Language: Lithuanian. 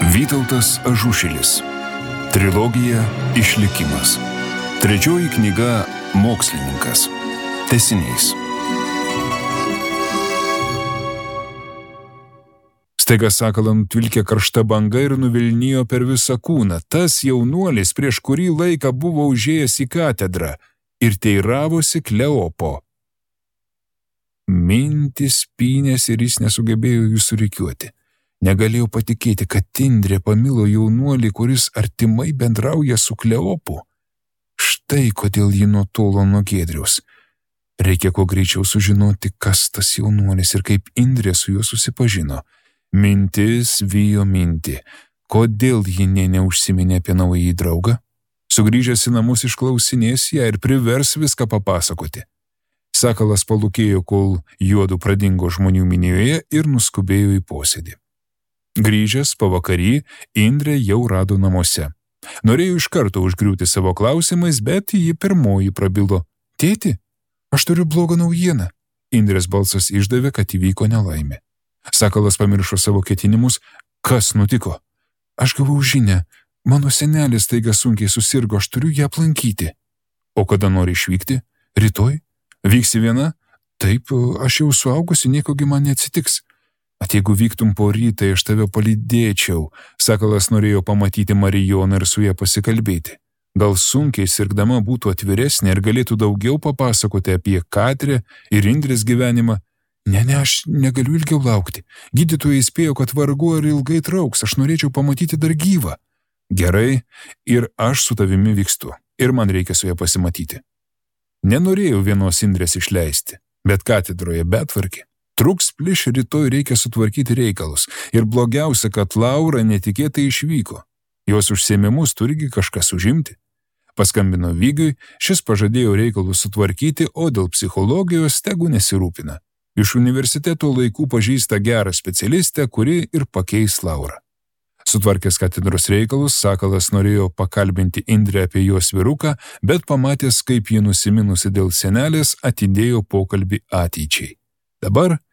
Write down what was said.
Vytautas Ažušilis. Trilogija Išlikimas. Trečioji knyga Mokslininkas. Tęsinys. Staiga sakalam tvilkė karšta banga ir nuvilnijo per visą kūną. Tas jaunuolis prieš kurį laiką buvo užėjęs į katedrą ir teiravosi Kleopo. Mintys pynės ir jis nesugebėjo jų surikiuoti. Negalėjau patikėti, kad Indrė pamilo jaunuolį, kuris artimai bendrauja su Kleopu. Štai kodėl ji nutolo nuo Giedriaus. Reikia kuo greičiau sužinoti, kas tas jaunuolis ir kaip Indrė su juo susipažino. Mintis vijo mintį. Kodėl ji neužsiminė apie naująjį draugą? Sugrįžęs į namus išklausinės ją ir privers viską papasakoti. Sakalas palūkėjo, kol juodu pradingo žmonių minioje ir nuskubėjo į posėdį. Grįžęs pavakarį, Indrė jau rado namuose. Norėjo iš karto užgriūti savo klausimais, bet ji pirmoji prabilo. Tėti, aš turiu blogą naujieną. Indrės balsas išdavė, kad įvyko nelaimė. Sakalas pamiršo savo ketinimus. Kas nutiko? Aš gavau žinią. Mano senelis taiga sunkiai susirgo, aš turiu ją aplankyti. O kada nori išvykti? Rytoj? Vyksi viena? Taip, aš jau suaugusi, niekogi man neatsitiks. At jeigu vyktum po rytą, aš tave palydėčiau. Sakalas norėjo pamatyti Marijoną ir su ją pasikalbėti. Gal sunkiai sirgdama būtų atviresnė ir galėtų daugiau papasakoti apie Katrę ir Indrės gyvenimą. Ne, aš negaliu ilgiau laukti. Gydytojai įspėjo, kad vargu ar ilgai trauks, aš norėčiau pamatyti dar gyvą. Gerai, ir aš su tavimi vykstu, ir man reikia su ją pasimatyti. Nenorėjau vienos Indrės išleisti, bet katedroje betvarkė. Truks pliš, rytoj reikia sutvarkyti reikalus, ir blogiausia, kad Laura netikėtai išvyko. Jos užsiėmimus turigi kažkas užimti. Paskambino Vygiui, šis pažadėjo reikalus sutvarkyti, o dėl psichologijos tegu nesirūpina. Iš universiteto laikų pažįsta gerą specialistę, kuri ir pakeis Laurą. Sutvarkęs katedros reikalus, Sakalas norėjo pakalbinti Indrę apie jos vyruką, bet pamatęs, kaip ji nusiminusi dėl senelės, atidėjo pokalbį ateičiai. Dabar